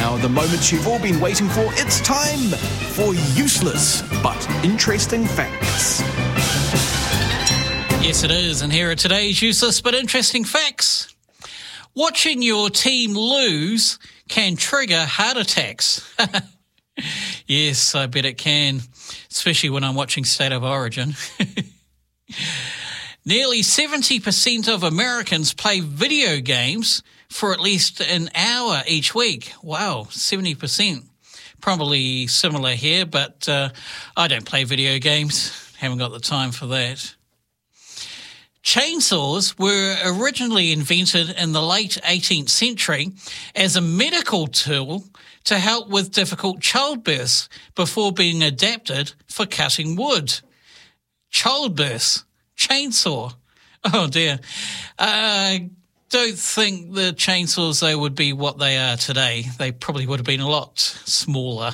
now, the moment you've all been waiting for. It's time for useless but interesting facts. Yes, it is, and here are today's useless but interesting facts. Watching your team lose can trigger heart attacks. Yes, I bet it can, especially when I'm watching State of Origin. Nearly 70% of Americans play video games for at least an hour each week. Wow, 70%. Probably similar here, but I don't play video games. Haven't got the time for that. Chainsaws were originally invented in the late 18th century as a medical tool to help with difficult childbirths before being adapted for cutting wood. Childbirths. Chainsaw. Oh dear. I don't think the chainsaws, they would be what they are today. They probably would have been a lot smaller.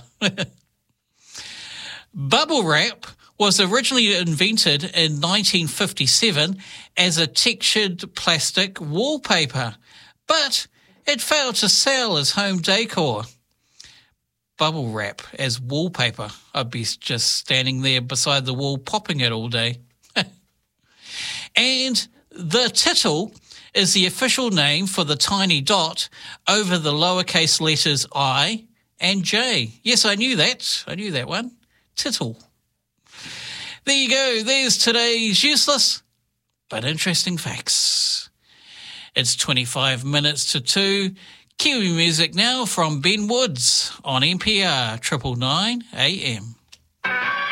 Bubble wrap was originally invented in 1957 as a textured plastic wallpaper, but it failed to sell as home decor. Bubble wrap as wallpaper. I'd be just standing there beside the wall popping it all day. And the tittle is the official name for the tiny dot over the lowercase letters I and J. Yes, I knew that. I knew that one. Tittle. There you go. There's today's useless but interesting facts. It's 25 minutes to 2. Kiwi music now from Ben Woods on NPR 999 AM.